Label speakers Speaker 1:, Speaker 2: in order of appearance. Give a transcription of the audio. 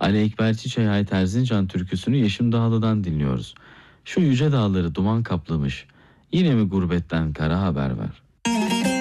Speaker 1: Ali Ekber Çiçek ait Erzincan türküsünü Yeşim Dağlı'dan dinliyoruz. Şu yüce dağları duman kaplamış, yine mi gurbetten kara haber var?